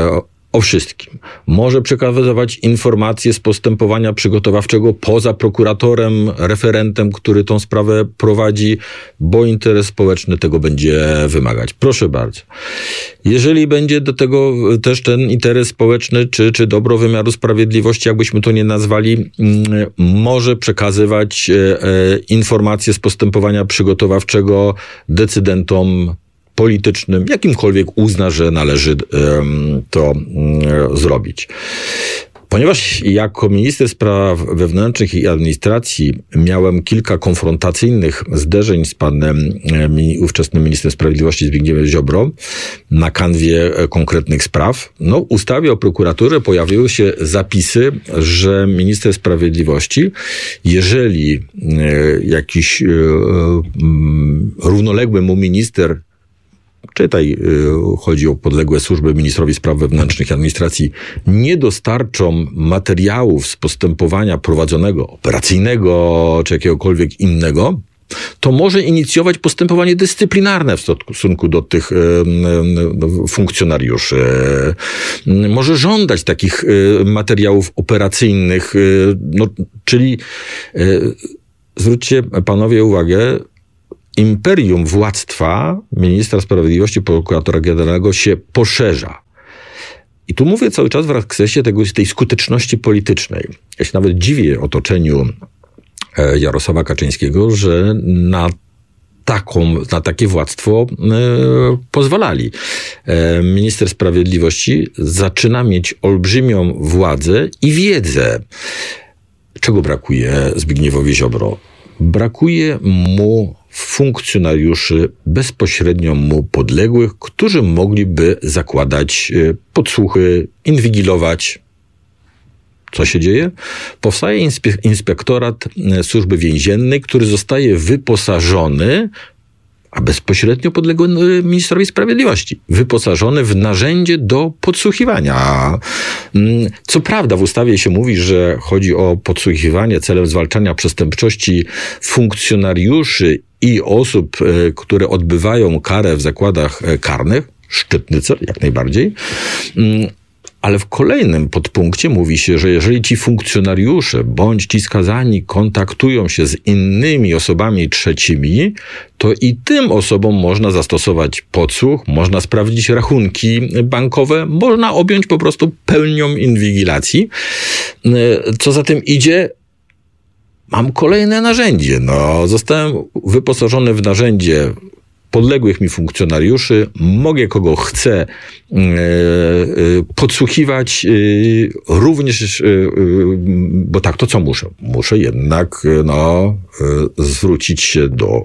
o wszystkim. Może przekazywać informacje z postępowania przygotowawczego poza prokuratorem, referentem, który tą sprawę prowadzi, bo interes społeczny tego będzie wymagać. Proszę bardzo. Jeżeli będzie do tego też ten interes społeczny, czy, czy dobro wymiaru sprawiedliwości, jakbyśmy to nie nazwali, może przekazywać informacje z postępowania przygotowawczego decydentom politycznym, jakimkolwiek uzna, że należy um, to um, zrobić. Ponieważ jako minister spraw wewnętrznych i administracji miałem kilka konfrontacyjnych zderzeń z panem ówczesnym ministrem sprawiedliwości Zbigniewem Ziobro na kanwie konkretnych spraw, no w ustawie o prokuraturze pojawiły się zapisy, że minister sprawiedliwości, jeżeli e, jakiś e, e, równoległy mu minister, czytaj, chodzi o podległe służby ministrowi spraw wewnętrznych i administracji, nie dostarczą materiałów z postępowania prowadzonego, operacyjnego czy jakiegokolwiek innego, to może inicjować postępowanie dyscyplinarne w stosunku do tych e, funkcjonariuszy. Może żądać takich e, materiałów operacyjnych, e, no, czyli e, zwróćcie panowie uwagę, imperium władztwa ministra sprawiedliwości, prokuratora generalnego się poszerza. I tu mówię cały czas w zakresie tego, tej skuteczności politycznej. Ja się nawet dziwię otoczeniu Jarosława Kaczyńskiego, że na taką, na takie władztwo e, pozwalali. E, minister sprawiedliwości zaczyna mieć olbrzymią władzę i wiedzę. Czego brakuje Zbigniewowi Ziobro? Brakuje mu funkcjonariuszy bezpośrednio mu podległych, którzy mogliby zakładać podsłuchy, inwigilować. Co się dzieje? Powstaje inspe- inspektorat służby więziennej, który zostaje wyposażony, a bezpośrednio podległy ministrowi sprawiedliwości, wyposażony w narzędzie do podsłuchiwania. Co prawda w ustawie się mówi, że chodzi o podsłuchiwanie celem zwalczania przestępczości funkcjonariuszy i osób, które odbywają karę w zakładach karnych. Szczytny cel, jak najbardziej. Ale w kolejnym podpunkcie mówi się, że jeżeli ci funkcjonariusze bądź ci skazani kontaktują się z innymi osobami trzecimi, to i tym osobom można zastosować podsłuch, można sprawdzić rachunki bankowe, można objąć po prostu pełnią inwigilacji. Co za tym idzie, mam kolejne narzędzie. No, zostałem wyposażony w narzędzie podległych mi funkcjonariuszy, mogę kogo chcę e, e, podsłuchiwać, e, również, e, bo tak, to co muszę? Muszę jednak no, e, zwrócić się do,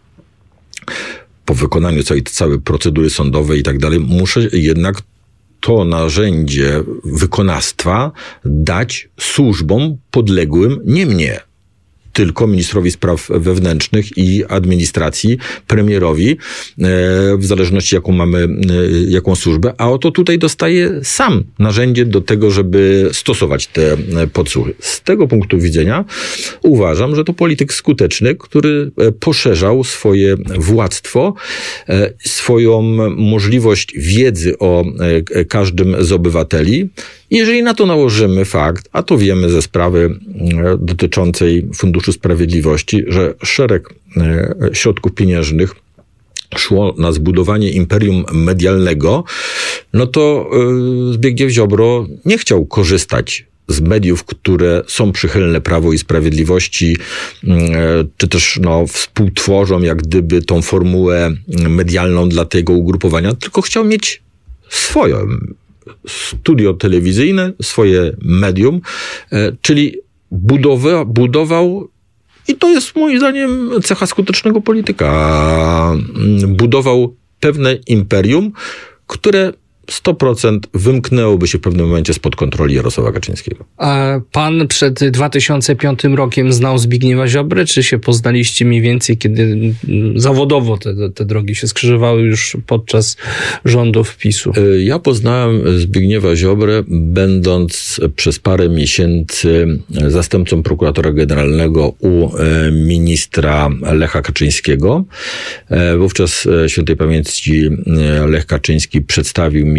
po wykonaniu całej, całej procedury sądowej i tak dalej, muszę jednak to narzędzie wykonawstwa dać służbom podległym, nie mnie, tylko ministrowi spraw wewnętrznych i administracji, premierowi, w zależności jaką mamy, jaką służbę, a oto tutaj dostaje sam narzędzie do tego, żeby stosować te podsłuchy. Z tego punktu widzenia uważam, że to polityk skuteczny, który poszerzał swoje władztwo, swoją możliwość wiedzy o każdym z obywateli. Jeżeli na to nałożymy fakt, a to wiemy ze sprawy dotyczącej Funduszu Sprawiedliwości, że szereg środków pieniężnych szło na zbudowanie imperium medialnego, no to Zbigniew Ziobro nie chciał korzystać z mediów, które są przychylne Prawu i Sprawiedliwości, czy też no, współtworzą jak gdyby tą formułę medialną dla tego ugrupowania, tylko chciał mieć swoją studio telewizyjne, swoje medium, czyli budowa, budował, i to jest moim zdaniem cecha skutecznego polityka, budował pewne imperium, które sto procent wymknęłoby się w pewnym momencie spod kontroli Jarosława Kaczyńskiego. A pan przed dwa tysiące piątym rokiem znał Zbigniewa Ziobrę, czy się poznaliście mniej więcej, kiedy zawodowo te, te drogi się skrzyżowały już podczas rządów PiSu? Ja poznałem Zbigniewa Ziobrę, będąc przez parę miesięcy zastępcą prokuratora generalnego u ministra Lecha Kaczyńskiego. Wówczas świętej pamięci Lech Kaczyński przedstawił mi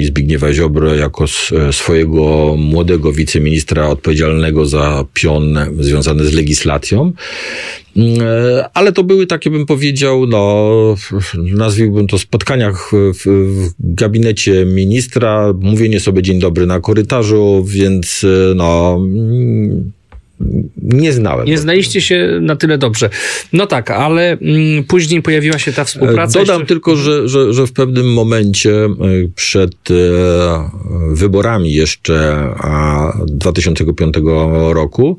przedstawiali Zbigniewa Ziobrę jako swojego młodego wiceministra odpowiedzialnego za pion związany z legislacją. Ale to były takie, bym powiedział, no, nazwijbym to spotkaniach w, w gabinecie ministra, mówienie sobie dzień dobry na korytarzu, więc no... Nie znałem. Nie znaliście się na tyle dobrze. No tak, ale mm, później pojawiła się ta współpraca. Dodam jeszcze... tylko, że, że, że w pewnym momencie przed e, wyborami jeszcze a, dwa tysiące piątego roku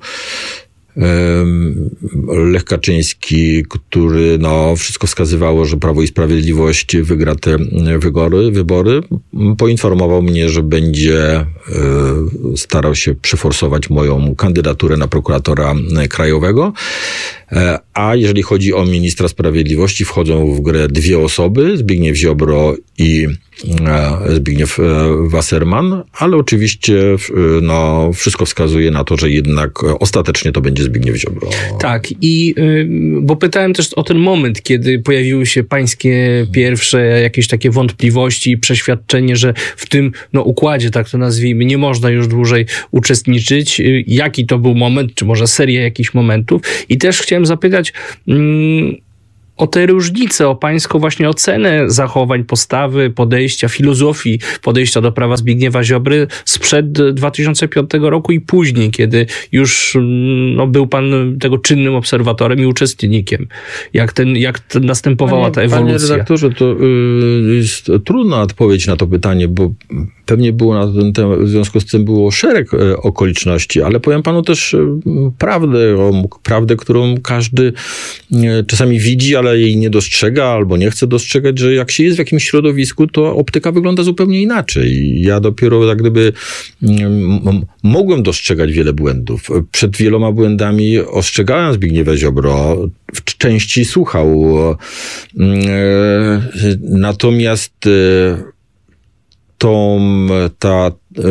Lech Kaczyński, który no, wszystko wskazywało, że Prawo i Sprawiedliwość wygra te wybory, wybory, poinformował mnie, że będzie y, starał się przeforsować moją kandydaturę na prokuratora krajowego. A jeżeli chodzi o ministra sprawiedliwości, wchodzą w grę dwie osoby, Zbigniew Ziobro i Zbigniew Wasserman, ale oczywiście no, wszystko wskazuje na to, że jednak ostatecznie to będzie Zbigniew Ziobro. Tak, i bo pytałem też o ten moment, kiedy pojawiły się pańskie pierwsze jakieś takie wątpliwości i przeświadczenie, że w tym no, układzie, tak to nazwijmy, nie można już dłużej uczestniczyć. Jaki to był moment, czy może seria jakichś momentów? I też chciałem zapytać mm, o te różnice, o pańską właśnie ocenę zachowań, postawy, podejścia, filozofii podejścia do prawa Zbigniewa Ziobry sprzed dwa tysiące piątego roku i później, kiedy już no, był pan tego czynnym obserwatorem i uczestnikiem. Jak, ten, jak ten następowała panie, ta ewolucja? Panie redaktorze, to y, jest trudna odpowiedź na to pytanie, bo pewnie było na ten temat, w związku z tym było szereg y, okoliczności, ale powiem panu też y, prawdę, o, prawdę, którą każdy y, czasami widzi, ale jej nie dostrzega albo nie chce dostrzegać, że jak się jest w jakimś środowisku, to optyka wygląda zupełnie inaczej. Ja dopiero jak gdyby m- mogłem dostrzegać wiele błędów. Przed wieloma błędami ostrzegałem Zbigniewa Ziobro, w części słuchał. Natomiast tą, ta,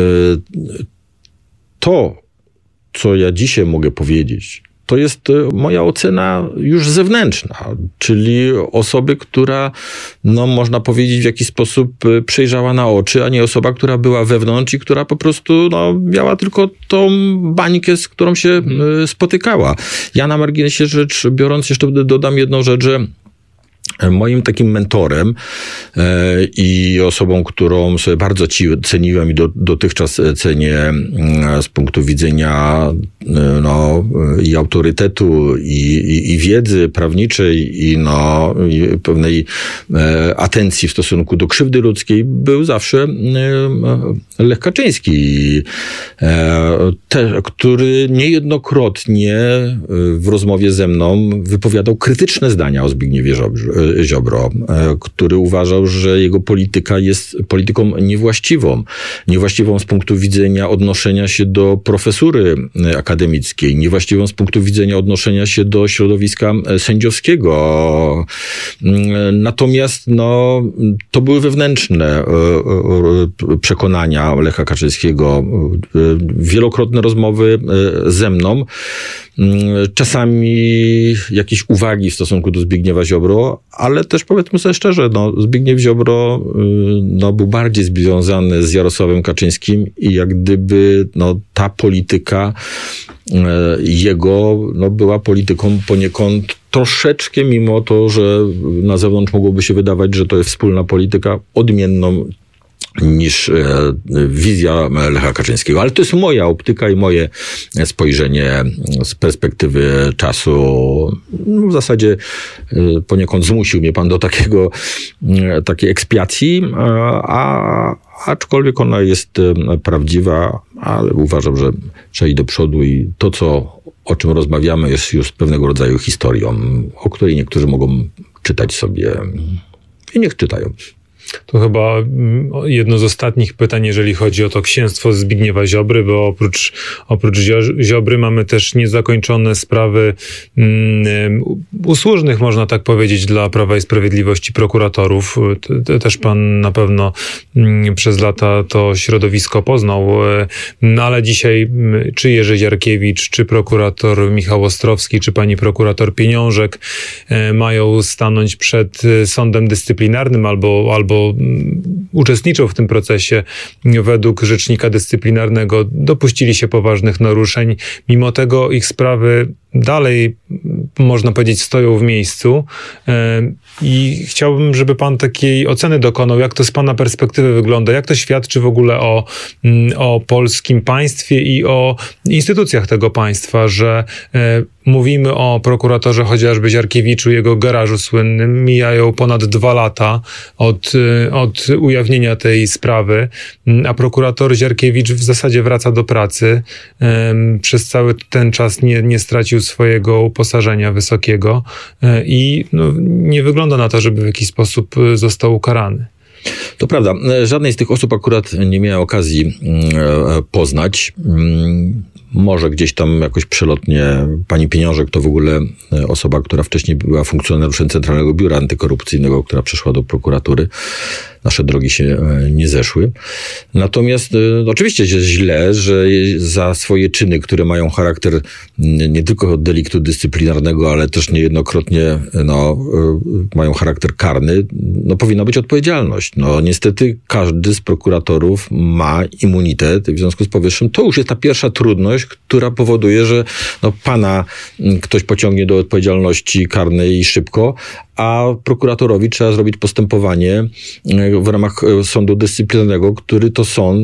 to, co ja dzisiaj mogę powiedzieć, to jest moja ocena już zewnętrzna, czyli osoby, która, no można powiedzieć, w jakiś sposób przejrzała na oczy, a nie osoba, która była wewnątrz i która po prostu no, miała tylko tą bańkę, z którą się hmm. spotykała. Ja na marginesie rzecz biorąc jeszcze dodam jedną rzecz, że moim takim mentorem e, i osobą, którą sobie bardzo ci, ceniłem i do, dotychczas cenię e, z punktu widzenia e, no, i autorytetu, i, i, i wiedzy prawniczej, i, no, i pewnej e, atencji w stosunku do krzywdy ludzkiej, był zawsze e, Lech Kaczyński, e, te, który niejednokrotnie w rozmowie ze mną wypowiadał krytyczne zdania o Zbigniewie Ziobrze. Ziobro, który uważał, że jego polityka jest polityką niewłaściwą. Niewłaściwą z punktu widzenia odnoszenia się do profesury akademickiej, niewłaściwą z punktu widzenia odnoszenia się do środowiska sędziowskiego. Natomiast no, to były wewnętrzne przekonania Lecha Kaczyńskiego. Wielokrotne rozmowy ze mną. Czasami jakieś uwagi w stosunku do Zbigniewa Ziobro, ale też powiedzmy sobie szczerze, no, Zbigniew Ziobro no, był bardziej związany z Jarosławem Kaczyńskim i jak gdyby no, ta polityka jego no, była polityką poniekąd troszeczkę, mimo to, że na zewnątrz mogłoby się wydawać, że to jest wspólna polityka, odmienną niż e, wizja Lecha Kaczyńskiego. Ale to jest moja optyka i moje spojrzenie z perspektywy czasu. No, w zasadzie e, poniekąd zmusił mnie pan do takiego, e, takiej ekspiacji, e, a aczkolwiek ona jest e, prawdziwa, ale uważam, że trzeba iść do przodu i to, co, o czym rozmawiamy, jest już pewnego rodzaju historią, o której niektórzy mogą czytać sobie i niech czytają. To chyba jedno z ostatnich pytań, jeżeli chodzi o to księstwo Zbigniewa Ziobry, bo oprócz, oprócz Ziobry mamy też niezakończone sprawy um, usłużnych, można tak powiedzieć, dla Prawa i Sprawiedliwości prokuratorów. Też pan na pewno um, przez lata to środowisko poznał, no ale dzisiaj czy Jerzy Ziarkiewicz, czy prokurator Michał Ostrowski, czy pani prokurator Pieniążek mają stanąć przed sądem dyscyplinarnym albo, albo bo uczestniczą w tym procesie według rzecznika dyscyplinarnego, dopuścili się poważnych naruszeń. Mimo tego ich sprawy dalej, można powiedzieć, stoją w miejscu i chciałbym, żeby pan takiej oceny dokonał, jak to z pana perspektywy wygląda, jak to świadczy w ogóle o, o polskim państwie i o instytucjach tego państwa, że mówimy o prokuratorze chociażby Ziarkiewiczu, jego garażu słynnym, mijają ponad dwa lata od, od ujawnienia tej sprawy, a prokurator Ziarkiewicz w zasadzie wraca do pracy, przez cały ten czas nie, nie stracił swojego uposażenia wysokiego i no, nie wygląda na to, żeby w jakiś sposób został ukarany. To prawda. Żadnej z tych osób akurat nie miała okazji poznać. Może gdzieś tam jakoś przelotnie pani Pieniążek to w ogóle osoba, która wcześniej była funkcjonariuszem Centralnego Biura Antykorupcyjnego, która przeszła do prokuratury. Nasze drogi się nie zeszły. Natomiast no, oczywiście jest źle, że za swoje czyny, które mają charakter nie tylko deliktu dyscyplinarnego, ale też niejednokrotnie no, mają charakter karny, no, powinna być odpowiedzialność. No, niestety każdy z prokuratorów ma immunitet i w związku z powyższym to już jest ta pierwsza trudność, która powoduje, że no, pana ktoś pociągnie do odpowiedzialności karnej szybko, a prokuratorowi trzeba zrobić postępowanie w ramach sądu dyscyplinarnego, który to sąd